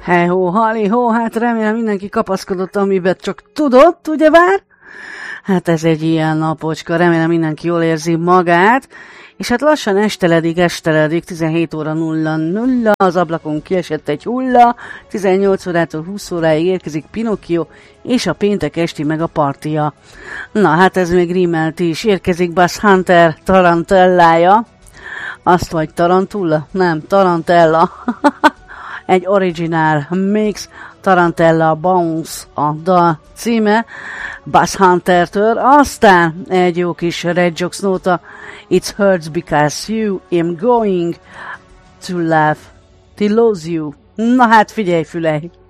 Hey ho, hali ho, hát remélem mindenki kapaszkodott, amiben csak tudott, ugyebár? Hát ez egy ilyen napocska, remélem mindenki jól érzi magát. És hát lassan esteledik, 17 óra 00, az ablakon kiesett egy hulla, 18 órától 20 óráig érkezik Pinocchio, és a péntek esti meg a partia. Na hát ez még rímelt is, érkezik Bass Hunter tarantellája. Azt vagy tarantula? Nem, tarantella. Egy originál mix, Tarantella Bounce a dal címe, Bass Huntertől, aztán egy jó kis Red Jocks nóta, It hurts because you, I'm going to laugh, to lose you. Na hát figyelj fülej!